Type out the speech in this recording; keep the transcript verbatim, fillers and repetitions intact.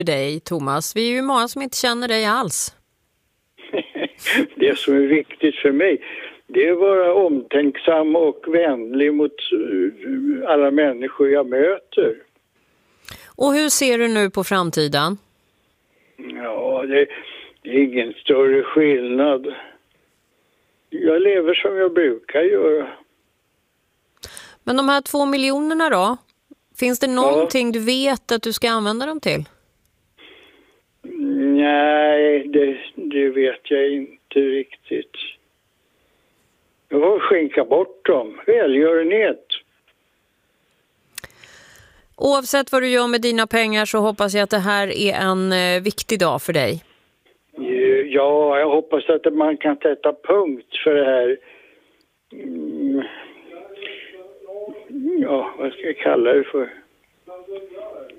dig, Thomas. Vi är ju många som inte känner dig alls. Det som är viktigt för mig, det är att vara omtänksam och vänlig mot alla människor jag möter. Och hur ser du nu på framtiden? Ja, det, det är ingen större skillnad. Jag lever som jag brukar göra. Men de här två miljonerna då? Finns det någonting ja. du vet att du ska använda dem till? Nej, det, det vet jag inte riktigt. Jag får skänka bort dem. Välgörenhet. Oavsett vad du gör med dina pengar så hoppas jag att det här är en eh, viktig dag för dig. Ja, jag hoppas att man kan sätta punkt för det här. Mm. Ja, vad ska jag kalla det för?